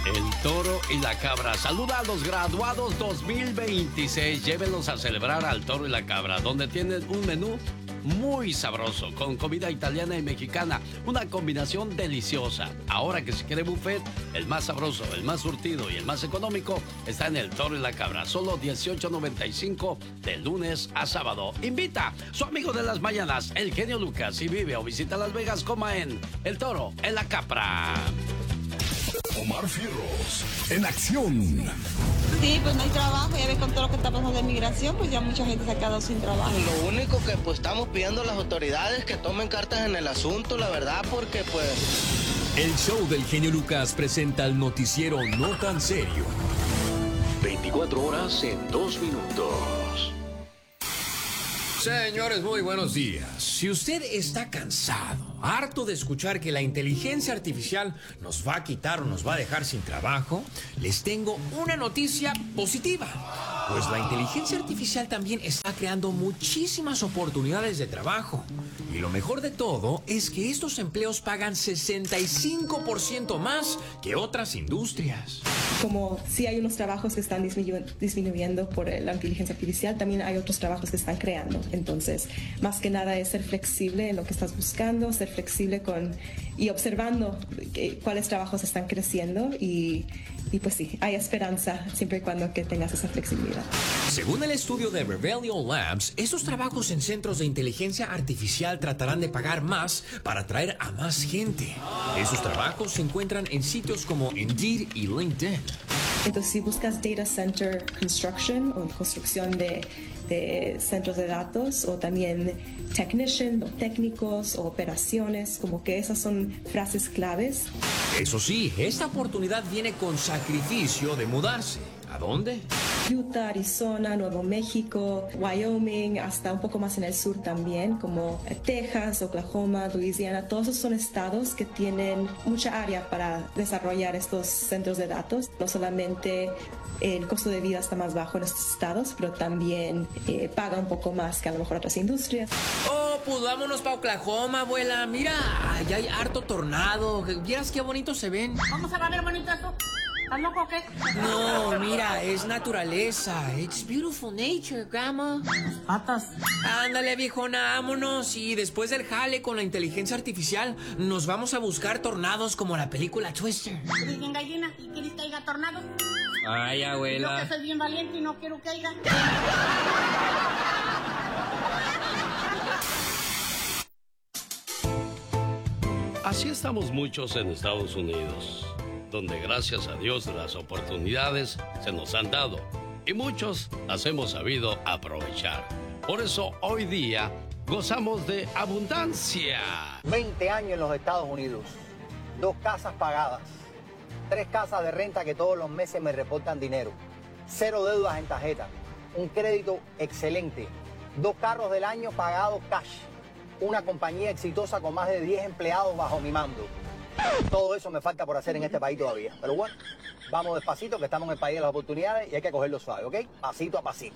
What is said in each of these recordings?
El Toro y la Cabra. Saluda a los graduados 2026. Llévenlos a celebrar al Toro y la Cabra, donde tienen un menú muy sabroso, con comida italiana y mexicana. Una combinación deliciosa. Ahora que si quiere buffet, el más sabroso, el más surtido y el más económico está en el Toro y la Cabra. Solo $18.95 de lunes a sábado. Invita su amigo de las mañanas, el genio Lucas. Si vive o visita Las Vegas, coma en el Toro, en la Cabra. Omar Fierros, en acción. Sí, pues no hay trabajo, ya ves con todo lo que está pasando de migración, pues ya mucha gente se ha quedado sin trabajo. Lo único que pues estamos pidiendo a las autoridades que tomen cartas en el asunto, la verdad, porque pues... El show del genio Lucas presenta el noticiero No Tan Serio. 24 horas en 2 minutos. Señores, muy buenos días. Si usted está cansado, harto de escuchar que la inteligencia artificial nos va a quitar o nos va a dejar sin trabajo, les tengo una noticia positiva. Pues la inteligencia artificial también está creando muchísimas oportunidades de trabajo. Y lo mejor de todo es que estos empleos pagan 65% más que otras industrias. Como sí hay unos trabajos que están disminuyendo por la inteligencia artificial, también hay otros trabajos que están creando. Entonces, más que nada es ser flexible en lo que estás buscando, ser flexible y observando cuáles trabajos están creciendo y pues sí, hay esperanza siempre y cuando que tengas esa flexibilidad. Según el estudio de Rebellion Labs, estos trabajos en centros de inteligencia artificial tratarán de pagar más para atraer a más gente. Esos trabajos se encuentran en sitios como Indeed y LinkedIn. Entonces, si buscas data center construction o construcción de centros de datos o también technician o técnicos o operaciones, como que esas son frases claves. Eso sí, esta oportunidad viene con sacrificio de mudarse. ¿A dónde? Utah, Arizona, Nuevo México, Wyoming, hasta un poco más en el sur también, como Texas, Oklahoma, Louisiana. Todos esos son estados que tienen mucha área para desarrollar estos centros de datos. No solamente el costo de vida está más bajo en estos estados, pero también paga un poco más que a lo mejor otras industrias. Oh, pues vámonos para Oklahoma, abuela. Mira, allá hay harto tornado. ¿Vieras qué bonito se ven? ¿Cómo se va a ver bonito eso? ¿Estás loco o qué? No, mira, es naturaleza. It's beautiful nature, grandma. Tus patas. Ándale, viejona, vámonos. Y después del jale con la inteligencia artificial, nos vamos a buscar tornados como la película Twister. ¿Eres bien gallina y quieres que haya tornados? Ay, abuela. Yo que soy bien valiente y no quiero que haya. Así estamos muchos en Estados Unidos, donde gracias a Dios las oportunidades se nos han dado y muchos las hemos sabido aprovechar. Por eso hoy día gozamos de abundancia. 20 años en los Estados Unidos, 2 casas pagadas, 3 casas de renta que todos los meses me reportan dinero, 0 deudas en tarjeta, un crédito excelente, 2 carros del año pagados cash, una compañía exitosa con más de 10 empleados bajo mi mando. Todo eso me falta por hacer en este país todavía. Pero bueno, vamos despacito, que estamos en el país de las oportunidades y hay que cogerlo suave, ¿ok? Pasito a pasito.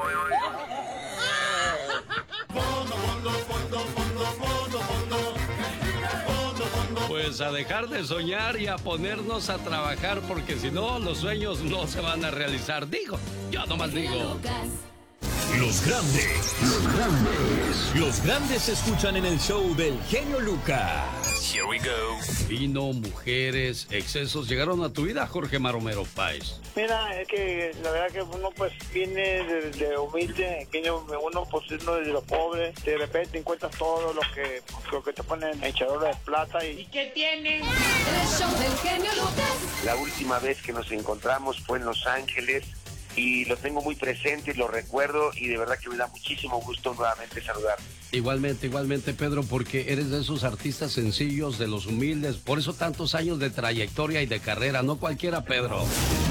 Pues a dejar de soñar y a ponernos a trabajar, porque si no, los sueños no se van a realizar. Digo, yo nomás digo. Los grandes se escuchan en el show del genio Lucas. Here we go. Vino, mujeres, excesos llegaron a tu vida, Jorge Maromero Páez. Mira, es que la verdad que uno pues viene de humilde, que uno pues uno de los pobres, de repente encuentras todo lo que te ponen echadores de plata y... ¿Y qué tiene? El show del genio Lucas. La última vez que nos encontramos fue en Los Ángeles y lo tengo muy presente y lo recuerdo y de verdad que me da muchísimo gusto nuevamente saludarte. Igualmente, Pedro, porque eres de esos artistas sencillos, de los humildes, por eso tantos años de trayectoria y de carrera, no cualquiera, Pedro.